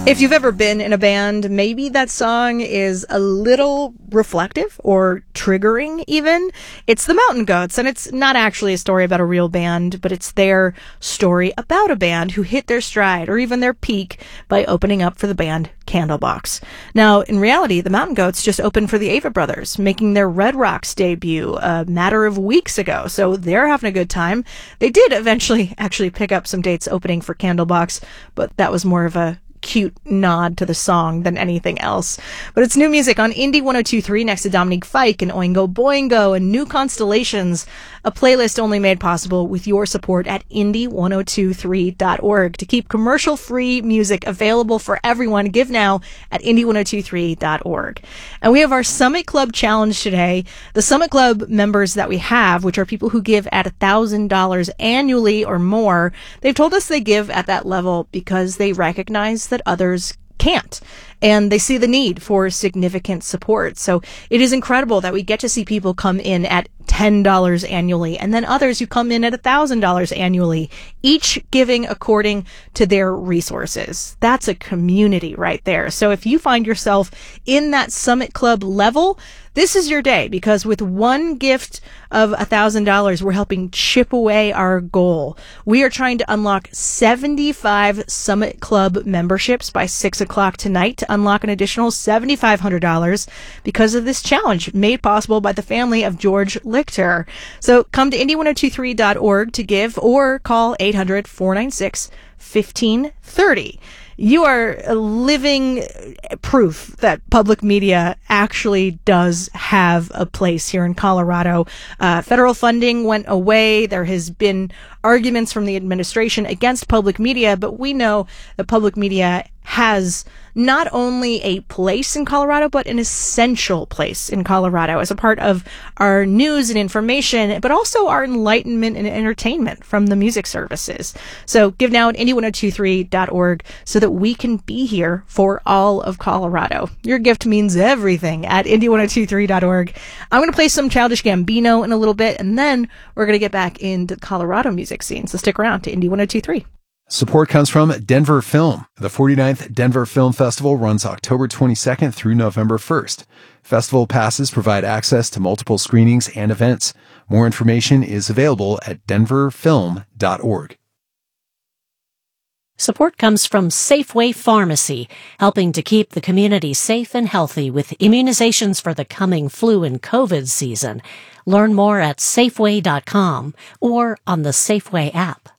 If you've ever been in a band, maybe that song is a little reflective or triggering even. It's the Mountain Goats, and it's not actually a story about a real band, but it's their story about a band who hit their stride or even their peak by opening up for the band Candlebox. Now, in reality, the Mountain Goats just opened for the Ava Brothers, making their Red Rocks debut a matter of weeks ago, so they're having a good time. They did eventually actually pick up some dates opening for Candlebox, but that was more of a cute nod to the song than anything else. But it's new music on Indie 102.3 next to Dominique Fike and Oingo Boingo and New Constellations, a playlist only made possible with your support at indie1023.org. To keep commercial-free music available for everyone, give now at indie1023.org. And we have our Summit Club Challenge today. The Summit Club members that we have, which are people who give at $1,000 annually or more, they've told us they give at that level because they recognize that others can't, and they see the need for significant support. So it is incredible that we get to see people come in at $10 annually, and then others who come in at $1,000 annually, each giving according to their resources. That's a community right there. So if you find yourself in that Summit Club level, this is your day, because with one gift of $1,000, we're helping chip away our goal. We are trying to unlock 75 Summit Club memberships by 6 o'clock tonight to unlock an additional $7,500 because of this challenge made possible by the family of George Lichter. So come to indie1023.org to give or call 800-496-1530. You are living proof that public media actually does have a place here in Colorado. Federal funding went away. There has been arguments from the administration against public media, but we know that public media has not only a place in Colorado, but an essential place in Colorado as a part of our news and information, but also our enlightenment and entertainment from the music services. So give now at indie1023.org so that we can be here for all of Colorado. Your gift means everything at indie1023.org. I'm going to play some Childish Gambino in a little bit, and then we're going to get back into the Colorado music scene. So stick around to Indie 102.3. Support comes from Denver Film. The 49th Denver Film Festival runs October 22nd through November 1st. Festival passes provide access to multiple screenings and events. More information is available at denverfilm.org. Support comes from Safeway Pharmacy, helping to keep the community safe and healthy with immunizations for the coming flu and COVID season. Learn more at Safeway.com or on the Safeway app.